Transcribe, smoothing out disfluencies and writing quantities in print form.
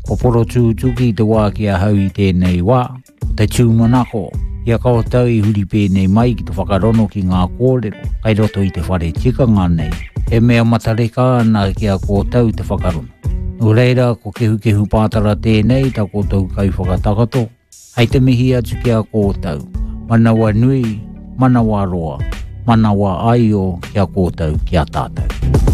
Poporo tūtuki te wā ki a hau I tēnei wā. Te tūmanako. Ia kautau I huri pēnei mai ki te whakarono ki ngā kōrero. Kai roto I te whare tikanga nei. E mea matareka ana ki a kōtau te whakarono. O reira ko kehu pātara tēnei ta kōtau kai whakatakato. Hei te mihi atu ki a kōtau. Manawa nui, manawa roa, manawa aio ki a kōtau ki a tātou.